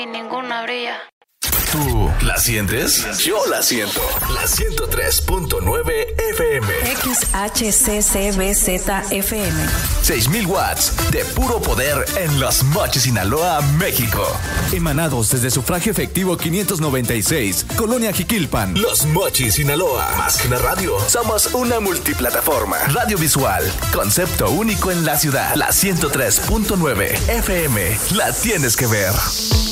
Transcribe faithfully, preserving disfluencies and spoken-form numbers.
y ninguna brilla. ¿Tú la sientes? Yo la siento. La ciento tres punto nueve F M. X H C C B Z F M. seis mil watts de puro poder en Los Mochis, Sinaloa, México. Emanados desde sufragio efectivo quinientos noventa y seis, Colonia Jiquilpan. Los Mochis, Sinaloa. Más que una radio, somos una multiplataforma. Radio visual. Concepto único en la ciudad. La ciento tres punto nueve F M. La tienes que ver.